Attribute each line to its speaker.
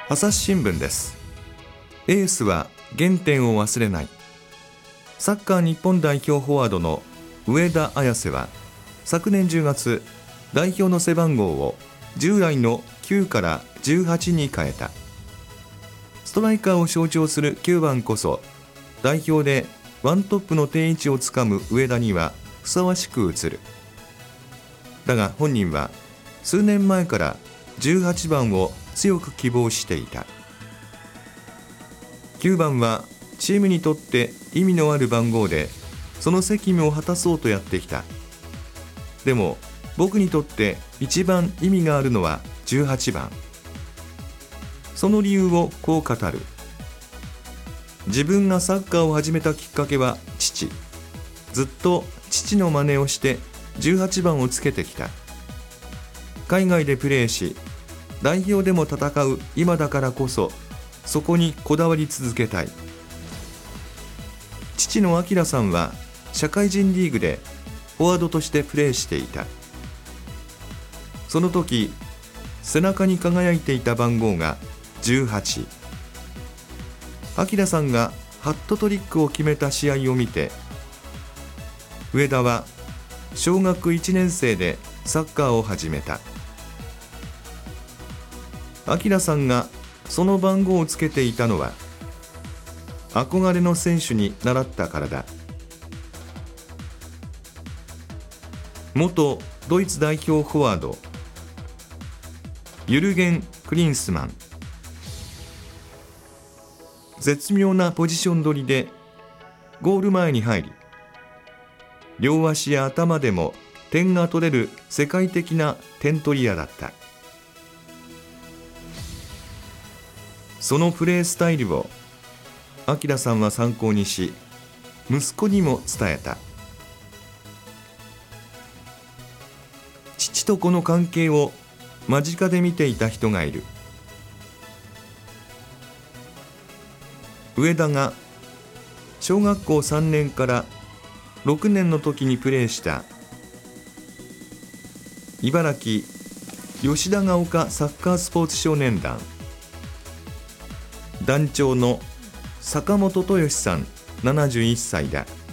Speaker 1: 朝日新聞です。エースは原点を忘れない。サッカー日本代表フォワードの上田綺世は昨年10月、代表の背番号を従来の9から18に変えた。ストライカーを象徴する9番こそ代表でワントップの定位置をつかむ上田にはふさわしく映る。だが本人は数年前から18番を強く希望していた。9番はチームにとって意味のある番号で、その責務を果たそうとやってきた。でも僕にとって一番意味があるのは18番。その理由をこう語る。自分がサッカーを始めたきっかけは父。ずっと父の真似をして18番をつけてきた。海外でプレーし、代表でも戦う今だからこそ、そこにこだわり続けたい。父の明さんは社会人リーグでフォワードとしてプレーしていた。その時、背中に輝いていた番号が18。明さんがハットトリックを決めた試合を見て、上田は小学1年生でサッカーを始めた。明さんがその番号をつけていたのは、憧れの選手に習ったからだ。元ドイツ代表フォワード、ユルゲン・クリンスマン。絶妙なポジション取りでゴール前に入り、両足や頭でも点が取れる世界的な点取り屋だった。そのプレースタイルを明さんは参考にし、息子にも伝えた。父と子の関係を間近で見ていた人がいる。上田が小学校3年から6年の時にプレーした茨城吉田が丘サッカースポーツ少年団団長の坂本豊さん71歳だ。